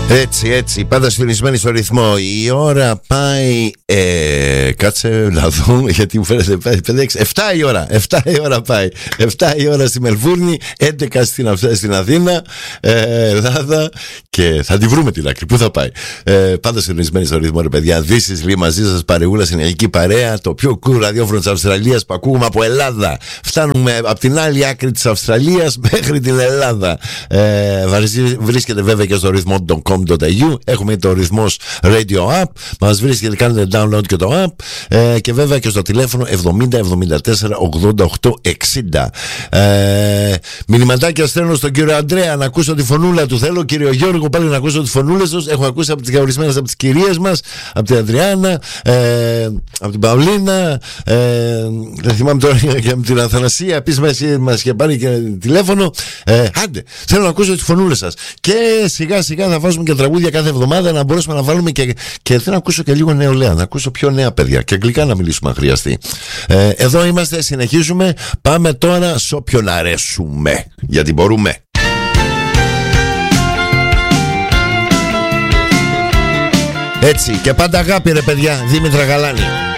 Έτσι, πάντα συντονισμένοι στο ρυθμό. Η ώρα πάει. Κάτσε να δω, γιατί μου φαίνεται 7 η ώρα. 7 η ώρα πάει. 7 η ώρα στη Μελβούρνη, 11 στην Αθήνα, Ελλάδα. Και θα τη βρούμε την άκρη. Πού θα πάει? Πάντα συντονισμένοι στο ρυθμό, ρε παιδιά. This is Lee, μαζί σας, παρεούλα στην ελληνική παρέα. Το πιο cool ραδιόφωνο της Αυστραλίας που ακούμε από Ελλάδα. Φτάνουμε από την άλλη άκρη της Αυστραλίας μέχρι την Ελλάδα. Βρίσκεται βέβαια και στο ρυθμό.com.au. Έχουμε το ρυθμός Radio App. Μας βρίσκεται, κάνετε download και το app. Και βέβαια και στο τηλέφωνο 70 74 88 60. Μηνυματάκια στέλνω στον κύριο Αντρέα να ακούσω τη φωνούλα του. Θέλω, κύριο Γιώργο, πάλι να ακούσω τις φωνούλες τους. Έχω ακούσει από τις ορισμένες από τις κυρίες μας, από την Αντριάννα, από την Παυλίνα, δεν θυμάμαι τώρα, και από την Αθανασία. Επίσης μας είχε πάρει και τηλέφωνο. Άντε, θέλω να ακούσω τις φωνούλες σας. Και σιγά σιγά θα βάζουμε και τραγούδια κάθε εβδομάδα, να μπορέσουμε να βάλουμε και θέλω να ακούσω και λίγο νεολαία, να ακούσω πιο νέα παιδιά και αγγλικά να μιλήσουμε αν χρειαστεί. Εδώ είμαστε, συνεχίζουμε. Πάμε τώρα σε όποιον αρέσουμε, γιατί μπορούμε. Έτσι, και πάντα αγάπη, ρε παιδιά. Δήμητρα Γαλάνη.